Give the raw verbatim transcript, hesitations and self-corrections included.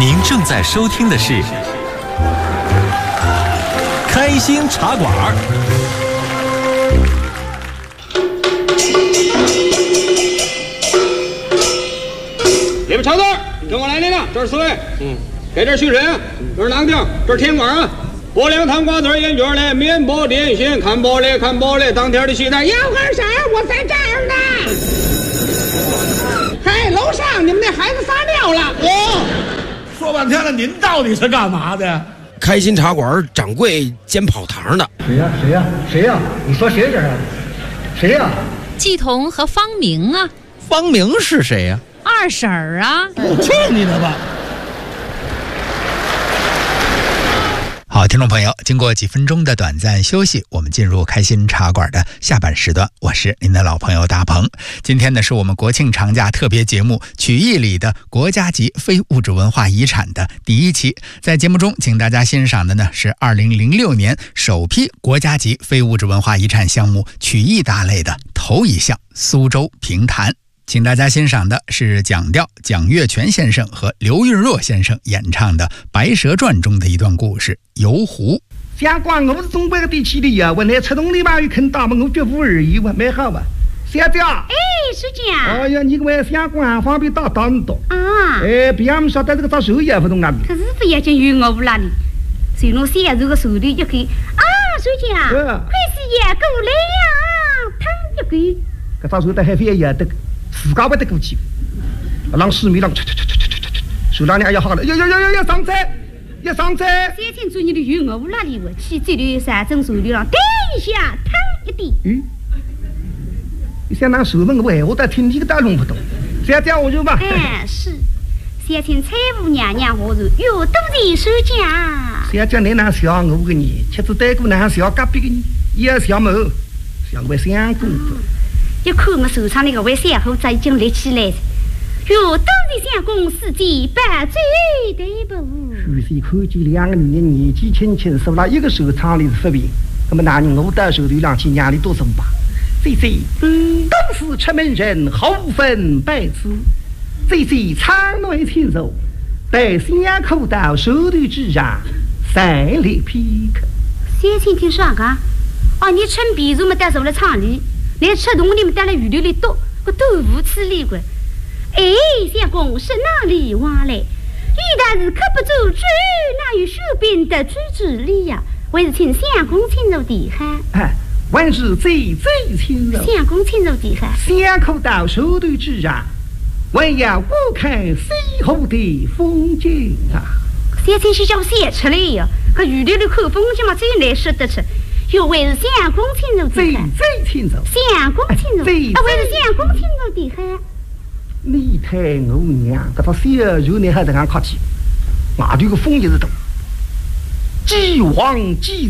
您正在收听的是《开心茶馆》。 你们朝队，跟我来来了，这是四位，嗯，给这巡审，这是廊厅，这是天馆啊。拨两汤瓜子烟卷嘞，面包点心，看包嘞，看包嘞，当天的戏台，要二婶，我在这儿呢。嗨，楼上你们那孩子撒尿了。 哦，说半天了，您到底是干嘛的？ 开心茶馆掌柜兼跑堂的。 谁呀、啊？谁呀、啊？谁呀、啊？你说谁这啊？谁呀、啊？ 季彤和方明啊。 方明是谁呀、 啊？二婶儿啊。 去你的吧！ 好，听众朋友，经过几分钟的短暂休息，我们进入开心茶馆的下半时段。我是您的老朋友大鹏。今天呢，是我们国庆长假特别节目《曲艺里的国家级非物质文化遗产》的第一期。在节目中，请大家欣赏的呢是二零零六年首批国家级非物质文化遗产项目曲艺大类的头一项苏州评弹。请大家欣赏的是蒋调蒋月泉先生和刘运若先生演唱的《白蛇传》中的一段故事《游湖》。 相关我是中国的地气的呀，我来吃东的嘛，有看到嘛，我觉悟而已，我蛮好吧。小调， 哎，师长。 哎呀，你个外相关方便打打多啊。 哎，别人晓得这个找手也不懂啊。 可是不要讲有我不啦哩，随侬先这个手里就可以啊，师长。嗯。快是也过来呀，疼一个。 这找手的还非也得。自家不得过去，让市民让唰唰唰唰唰唰，手上娘要好了，要要要要要上车，要上车。 三天做你的鱼我哪里我去这里三针手里让等一下，疼一点。 嗯，你想拿手问我哎，我在听你个大弄不懂，这样这样我就吧。 哎是，三天财务娘娘我说有多的手讲。 这样讲你拿小我个你，吃子带过拿小隔壁个你，也小某，小为相公子。 一看我手上那个为三后仔已经立起来了，哟，当地相公司纪百岁对不？ 徐氏看见两个女人年纪轻轻，受了一个手厂里是发病，那么那人我到手头两起娘里多松吧？这这，嗯，都是出门人，毫无分白子。这这长内轻柔，待相口到手头之上，三立皮克。 先听听啥个？哦，你趁比如么带走了厂里。连吃东你们带来鱼流里多个豆腐吃里个，哎，相公是哪里话来？遇到是可不走追，哪有手边的追之理呀？还是请相公亲柔地喊。 哎，还是最最亲柔。 相公亲柔地喊。 相口到手头之上，还要观看西湖的风景啊！ 现在是叫写出来呀，可鱼流里看风景嘛，最难说得出。又为是相公亲柔地喊， 最最亲柔， 相公亲柔，啊，为是相公亲柔地喊。 你太我娘，这个小肉你还在俺靠起，外头个风也是大，既旺既